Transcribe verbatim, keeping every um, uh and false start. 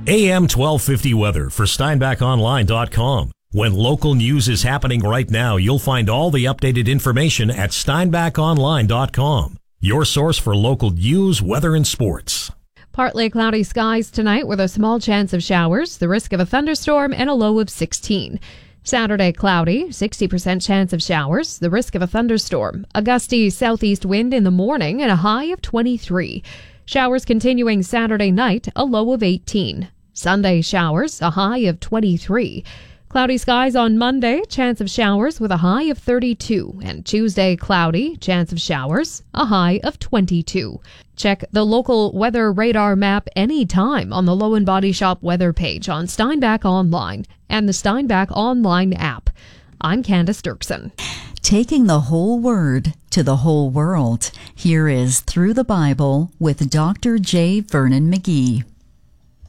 A M twelve fifty weather for Steinbach Online dot com. When local news is happening right now, you'll find all the updated information at Steinbach Online dot com. Your source for local news, weather, and sports. Partly cloudy skies tonight with a small chance of showers, the risk of a thunderstorm, and a low of sixteen. Saturday, cloudy, sixty percent chance of showers, the risk of a thunderstorm. A gusty southeast wind in the morning and a high of twenty-three. Showers continuing Saturday night, a low of eighteen. Sunday, showers, a high of twenty-three. Cloudy skies on Monday, chance of showers with a high of thirty-two. And Tuesday, cloudy, chance of showers, a high of twenty-two. Check the local weather radar map anytime on the Low and Body Shop weather page on Steinbach Online and the Steinbach Online app. I'm Candace Dirksen. Taking the whole word to the whole world. Here is Through the Bible with Doctor J. Vernon McGee.